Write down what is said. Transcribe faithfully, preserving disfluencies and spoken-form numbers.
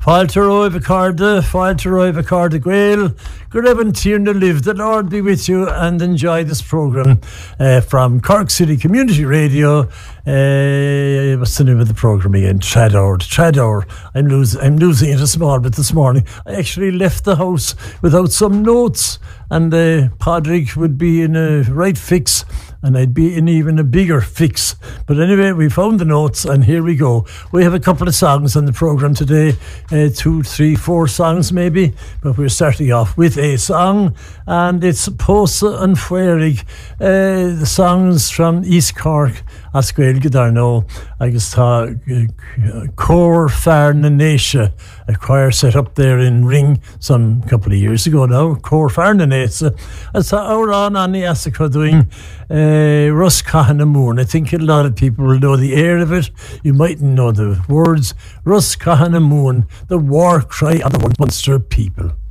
Fáilte roimh carda, fáilte roimh carda gael. Good evening to live. The Lord be with you and enjoy this program uh, from Cork City Community Radio. Uh, what's the name of the program again? Trador. Trador. I'm losing. I'm losing it a small bit this morning. I actually left the house without some notes, and uh, Padraig would be in a right fix, and I'd be in even a bigger fix. But anyway, we found the notes, and here we go. We have a couple of songs on the programme today, uh, two, three, four songs maybe, but we're starting off with a song, and it's Posa and Fuerig, uh, the songs from East Cork, Asquail Gadarno, I guess, Cor Farn na Naisha, a choir set up there in Ring some couple of years ago now, Cor Farn na Naisha. As our on on the Asaka doing uh, Russ Cahan na Moon. I think a lot of people will know the air of it. You mightn't know the words. Russ Cahan na Moon, the war cry of the Munster people.